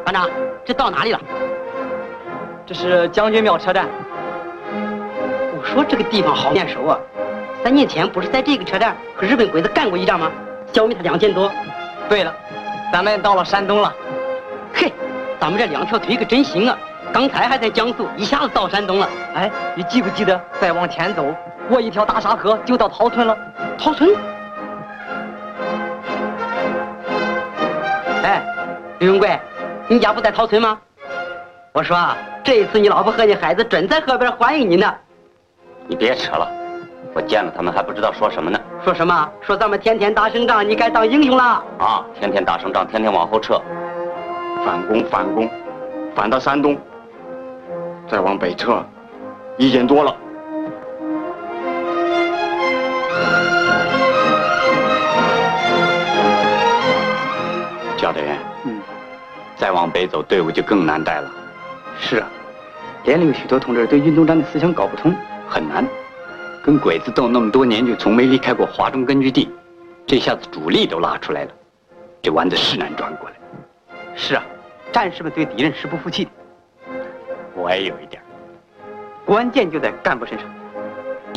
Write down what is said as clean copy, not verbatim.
班长，这到哪里了？ 这是将军庙车站。 我说这个地方好面熟啊！3年前不是在这个车站和日本鬼子干过一仗吗？消灭他2000多。 对了，咱们到了山东了。 嘿，咱们这2条腿可真行啊！刚才还在江苏，一下子到山东了。 哎，你记不记得再往前走，过一条大沙河就到陶村了？ 陶村？哎，刘永贵，你家不在陶村吗？我说啊，这一次你老婆和你孩子准在河边欢迎你呢。 你别扯了，我见了他们还不知道说什么呢。 说什么？说咱们天天打胜仗，你该当英雄了。 啊，天天打胜仗，天天往后撤， 反攻，反攻，反到山东，再往北撤，意见多了。 焦队员，再往北走，队伍就更难带了。 是啊，连里有许多同志对运动战的思想搞不通， 很难。跟鬼子斗那么多年，就从没离开过华中根据地，这下子主力都拉出来了，这弯子是难转过来。 是啊，战士们对敌人是不服气的。 我也有一点。 关键就在干部身上。